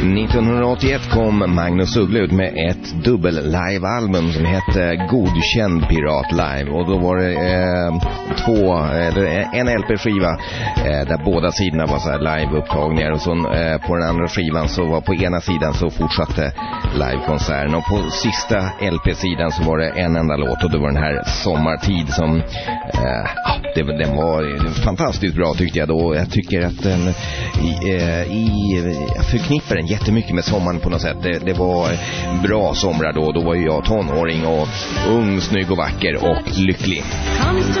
1981 kom Magnus Uggla ut med ett dubbel-live-album som hette Godkänd Pirat Live. Och då var det en LP-skiva där båda sidorna var så här live-upptagningar. Och så på den andra skivan så var på ena sidan så fortsatte live-konserten. Och på sista LP-sidan så var det en enda låt. Och det var den här Sommartid som den var fantastiskt bra tyckte jag då. Jag tycker att den jag förknippar den jättemycket med sommaren på något sätt. Det var bra somrar då. Då var ju jag tonåring och ung, snygg och vacker och lycklig.